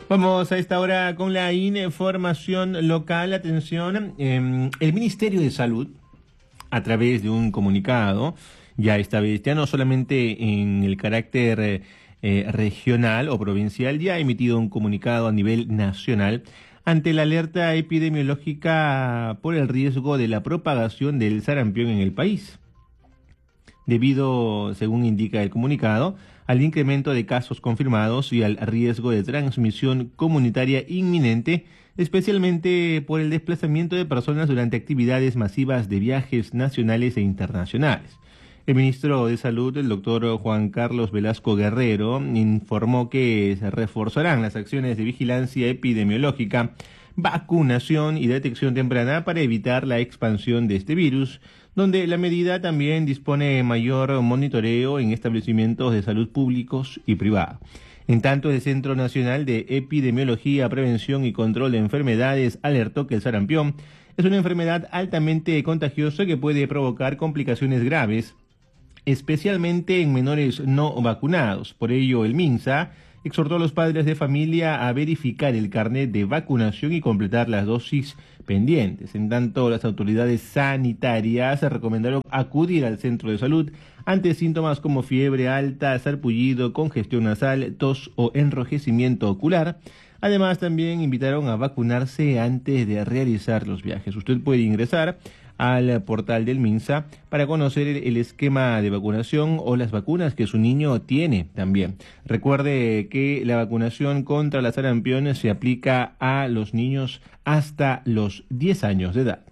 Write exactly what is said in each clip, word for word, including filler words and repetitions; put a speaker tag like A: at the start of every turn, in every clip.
A: Vamos a esta hora con la información local. Atención, eh, el Ministerio de Salud, a través de un comunicado, ya esta vez, ya no solamente en el carácter eh, eh, regional o provincial, ya ha emitido un comunicado a nivel nacional ante la alerta epidemiológica por el riesgo de la propagación del sarampión en el país. Debido, según indica el comunicado, al incremento de casos confirmados y al riesgo de transmisión comunitaria inminente, especialmente por el desplazamiento de personas durante actividades masivas de viajes nacionales e internacionales. El ministro de Salud, el doctor Juan Carlos Velasco Guerrero, informó que se reforzarán las acciones de vigilancia epidemiológica, vacunación y detección temprana para evitar la expansión de este virus, donde la medida también dispone mayor monitoreo en establecimientos de salud públicos y privados. En tanto, el Centro Nacional de Epidemiología, Prevención y Control de Enfermedades alertó que el sarampión es una enfermedad altamente contagiosa que puede provocar complicaciones graves, especialmente en menores no vacunados. Por ello, el MINSA exhortó a los padres de familia a verificar el carnet de vacunación y completar las dosis pendientes. En tanto, las autoridades sanitarias recomendaron acudir al centro de salud ante síntomas como fiebre alta, sarpullido, congestión nasal, tos o enrojecimiento ocular. Además, también invitaron a vacunarse antes de realizar los viajes. Usted puede ingresar al portal del MINSA para conocer el esquema de vacunación o las vacunas que su niño tiene también. Recuerde que la vacunación contra la sarampión se aplica a los niños hasta los diez años de edad.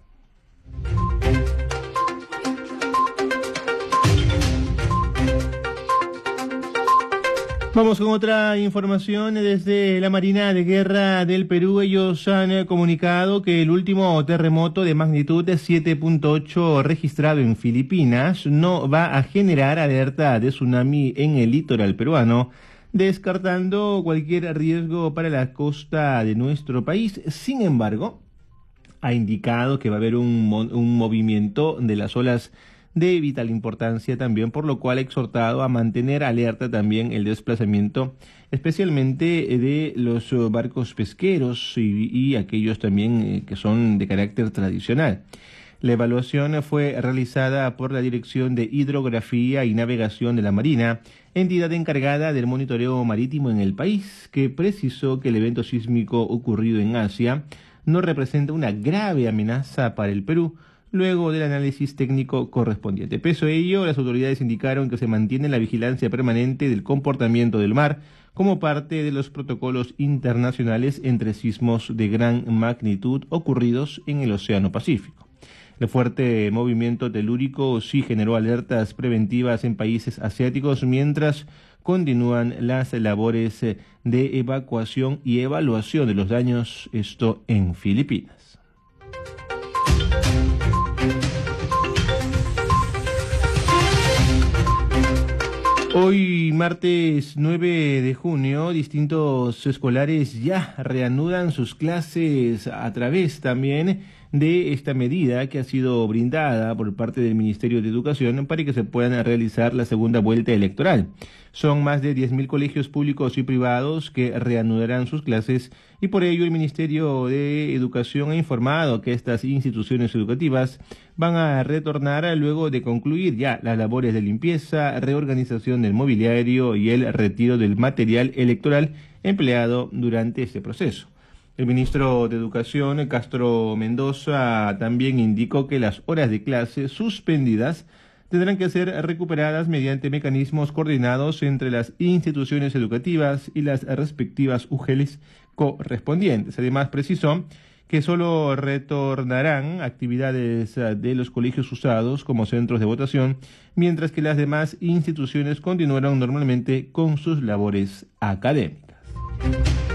A: Vamos con otra información desde la Marina de Guerra del Perú. Ellos han comunicado que el último terremoto de magnitud de siete punto ocho registrado en Filipinas no va a generar alerta de tsunami en el litoral peruano, descartando cualquier riesgo para la costa de nuestro país. Sin embargo, ha indicado que va a haber un, un movimiento de las olas de vital importancia también, por lo cual ha exhortado a mantener alerta también el desplazamiento, especialmente de los barcos pesqueros y, y aquellos también eh, que son de carácter tradicional. La evaluación fue realizada por la Dirección de Hidrografía y Navegación de la Marina, entidad encargada del monitoreo marítimo en el país, que precisó que el evento sísmico ocurrido en Asia no representa una grave amenaza para el Perú, luego del análisis técnico correspondiente. Pese a ello, las autoridades indicaron que se mantiene la vigilancia permanente del comportamiento del mar como parte de los protocolos internacionales entre sismos de gran magnitud ocurridos en el Océano Pacífico. El fuerte movimiento telúrico sí generó alertas preventivas en países asiáticos, mientras continúan las labores de evacuación y evaluación de los daños, esto en Filipinas. Hoy, martes nueve de junio, distintos escolares ya reanudan sus clases a través también de esta medida que ha sido brindada por parte del Ministerio de Educación para que se puedan realizar la segunda vuelta electoral. Son más de diez mil colegios públicos y privados que reanudarán sus clases y por ello el Ministerio de Educación ha informado que estas instituciones educativas van a retornar luego de concluir ya las labores de limpieza, reorganización del mobiliario y el retiro del material electoral empleado durante este proceso. El ministro de Educación, Castro Mendoza, también indicó que las horas de clase suspendidas tendrán que ser recuperadas mediante mecanismos coordinados entre las instituciones educativas y las respectivas U G E Ls correspondientes. Además, precisó que solo retornarán actividades de los colegios usados como centros de votación, mientras que las demás instituciones continuarán normalmente con sus labores académicas.